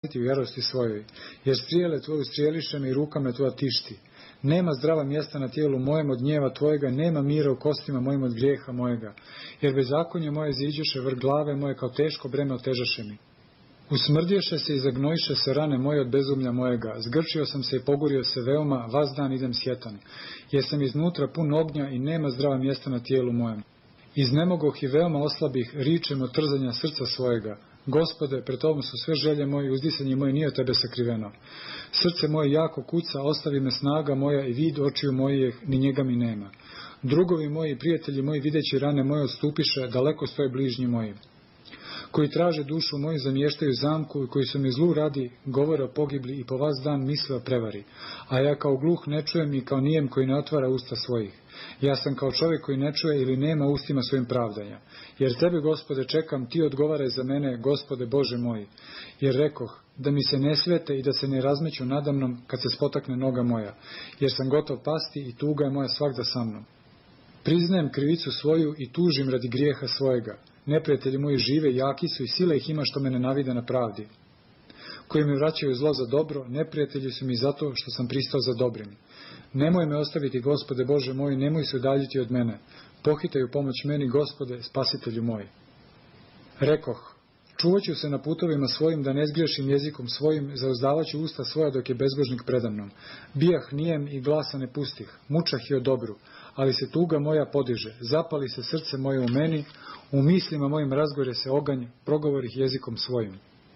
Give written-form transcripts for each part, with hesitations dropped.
u jarosti svojoj, jer strijele tvoju strijeliše me i ruka me tvoja tišti. Nema zdrava mjesta na tijelu mojem od gnjeva tvojega, nema mira u kostima mojim od grijeha mojega, jer bezakonje moje ziđeše vrh glave moje, kao teško breme otežaše mi. Usmrdješe se i zagnojiše se rane moje od bezumlja mojega, zgrčio sam se i pogurio se veoma, vas dan idem sjetan, jer sam iznutra pun ognja i nema zdrava mjesta na tijelu mojem. Iznemogoh i veoma oslabih, ričem od trzanja srca svojega. Gospode, pred tobom su sve želje moje i uzdisanje moje nije od tebe sakriveno. Srce moje jako kuca, ostavi me snaga moja i vid očiju mojih, ni njega mi nema. Drugovi moji i prijatelji moji videći rane moje odstupiše, daleko stoje bližnji moji. Koji traže dušu moju zamještaju zamku i koji su mi zlu radi, govore o pogibli i po vas dan misle o prevari. A ja kao gluh ne čujem i kao nijem koji ne otvara usta svojih. Ja sam kao čovjek koji ne čuje ili nema ustima svojim pravdanja. Jer tebe, Gospode, čekam, ti odgovaraj za mene, Gospode Bože moj. Jer rekoh, da mi se ne svete i da se ne razmeću nadamnom kad se spotakne noga moja. Jer sam gotov pasti i tuga je moja svagda sa mnom. Priznajem krivicu svoju i tužim radi grijeha svojega. Neprijatelji moji žive, jaki su i sila ih ima što me nenavide na pravdi. Koji mi vraćaju zlo za dobro, neprijatelji su mi zato što sam pristao za dobrim. Nemoj me ostaviti, Gospode Bože moj, nemoj se udaljiti od mene. Pohitaju pomoć meni, Gospode, spasitelju moj. Rekoh, čuvat ću se na putovima svojim da ne zgriješim jezikom svojim, zauzdavat ću usta svoja dok je bezbožnik predamnom. Bijah nijem i glasa ne pustih, mučah i o dobru, ali se tuga moja podiže, zapali se srce moje u meni, u mislima mojim razgore se oganj, progovorih jezikom svojim.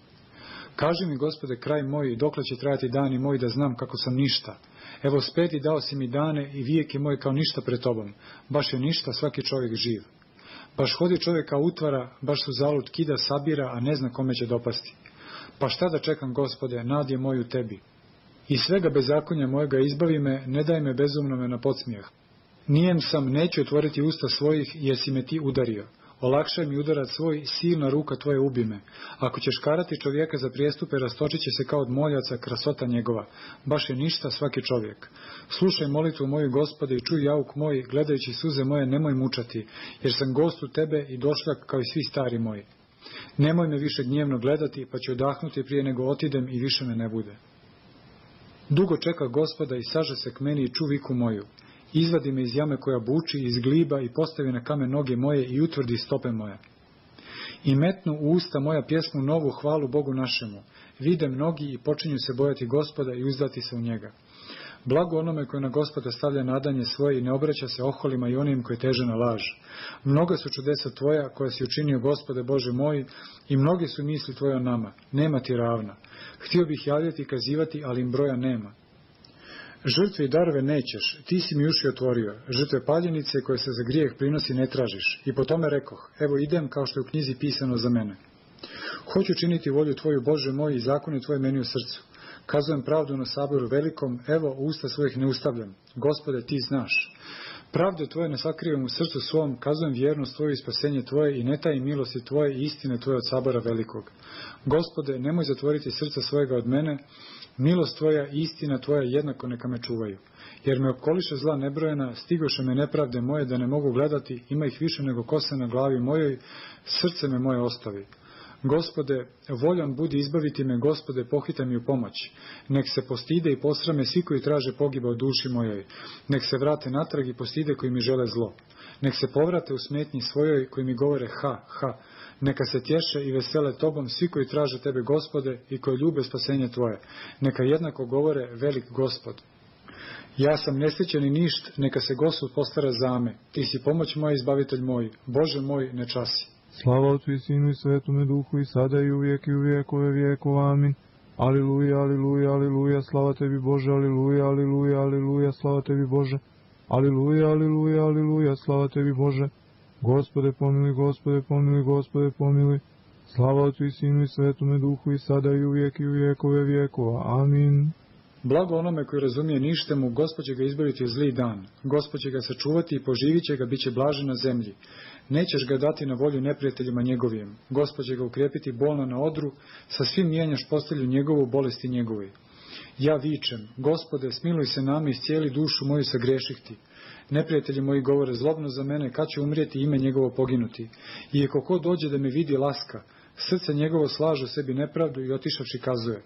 Kaži mi, Gospode, kraj moj, dokle će trajati dani moji da znam kako sam ništa. Evo speti dao si mi dane i vijek je moj kao ništa pred tobom. Baš je ništa svaki čovjek živ. Baš hodi čovjeka utvara, baš su zalud kida sabira, a ne zna kome će dopasti. Pa šta da čekam, Gospode, nad je moj u tebi. I svega bezakonja mojega izbavi me, ne daj me bezumnome na podsmijeh. Nijem sam, neću otvoriti usta svojih, jer si me ti udario. Olakšaj mi udarac svoj, silna ruka tvoje ubi me. Ako ćeš karati čovjeka za prijestupe, rastočit će se kao od moljaca krasota njegova. Baš je ništa svaki čovjek. Slušaj molitvu moju, Gospode, i čuj jauk moj, gledajući suze moje, nemoj mučati, jer sam gost u tebe i došljak kao i svi stari moji. Nemoj me više gnjevno gledati, pa ću odahnuti prije nego otidem i više me ne bude. Dugo čeka Gospoda i saže se k meni i ču viku moju. Izvadi me iz jame koja buči, iz gliba i postavi na kamen noge moje i utvrdi stope moje. I metnu u usta moja pjesmu novu hvalu Bogu našemu. Vide mnogi i počinju se bojati Gospoda i uzdati se u njega. Blago onome koji na Gospoda stavlja nadanje svoje i ne obraća se oholima i onim koji teže na laž. Mnoga su čudesa tvoja koja si učinio, Gospode Bože moj, i mnogi su misli tvoje o nama. Nema ti ravna. Htio bih javljati i kazivati, ali im broja nema. Žrtve i darove nećeš, ti si mi uši otvorio, žrtve paljenice koje se za grijeh prinosi ne tražiš. I po tome rekoh, evo idem kao što je u knjizi pisano za mene. Hoću činiti volju tvoju, Bože moj, i zakone tvoje meni u srcu. Kazujem pravdu na saboru velikom, evo usta svojih ne ustavljam. Gospode, ti znaš. Pravde tvoje ne sakrivam u srcu svom, kazujem vjernost tvoju i spasenje tvoje i ne tajim milosti tvoje i istine tvoje od sabora velikog. Gospode, nemoj zatvoriti srca svojega od mene, milost tvoja i istina tvoja jednako neka me čuvaju. Jer me okoliše zla nebrojena, stigoše me nepravde moje da ne mogu gledati, ima ih više nego kose na glavi mojoj, srce me moje ostavi. Gospode, voljan budi izbaviti me, Gospode, pohitaj mi u pomoć. Nek se postide i posrame svi koji traže pogiba u duši mojoj. Nek se vrate natrag i postide koji mi žele zlo. Nek se povrate u smetnji svojoj koji mi govore ha, ha. Neka se tješe i vesele tobom svi koji traže tebe, Gospode, i koji ljube spasenje tvoje. Neka jednako govore velik Gospod. Ja sam nesrećen i ništ, neka se Gospod postara za me. Ti si pomoć moja, izbavitelj moj. Bože moj, ne časi. Slava Otcu i Sinu i Svetome Duhu i sada i uvijek i u vijekove vijekova. Amin. Aliluja, aliluja, aliluja, slava tebi Bože, aliluja, aliluja, aliluja, slava tebi Bože. Aliluja, aliluja, aliluja, slava tebi Bože. Gospode pomiluj, Gospode pomiluj, Gospode pomiluj. Slava Otcu i Sinu i Svetome Duhu i sada i uvijek i u vijekove vijekova. Amin. Blago onome koji razumije ništemu, Gospod će ga izbaviti u zli dan. Gospod će ga sačuvati i poživit će ga, bit će blažen na zemlji. Nećeš ga dati na volju neprijateljima njegovim. Gospod će ga ukrijepiti bolna na odru, sa svim mijenjaš postelju njegovu, bolesti njegovoj. Ja vičem, Gospode, smiluj se nama i iscijeli dušu moju sagreših ti. Neprijatelji moji govore zlobno za mene, kad će umrijeti ime njegovo poginuti. I ako ko dođe da me vidi laska, srce njegovo slaže sebi nepravdu i otišavši kazuje.